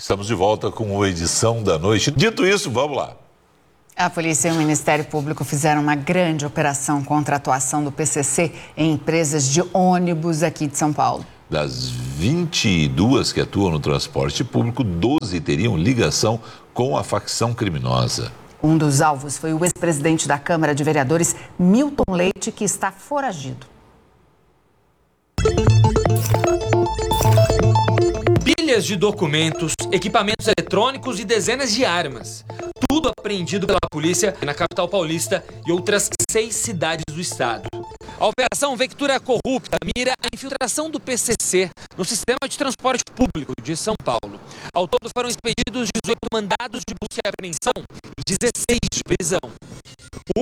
Estamos de volta com a edição da noite. Dito isso, vamos lá. A polícia e o Ministério Público fizeram uma grande operação contra a atuação do PCC em empresas de ônibus aqui de São Paulo. Das 22 que atuam no transporte público, 12 teriam ligação com a facção criminosa. Um dos alvos foi o ex-presidente da Câmara de Vereadores, Milton Leite, que está foragido. Pilhas de documentos, equipamentos eletrônicos e dezenas de armas. Tudo apreendido pela polícia na capital paulista e outras 6 cidades do estado. A Operação Vectura Corrupta mira a infiltração do PCC no sistema de transporte público de São Paulo. Ao todo foram expedidos 18 mandados de busca e apreensão e 16 de prisão. O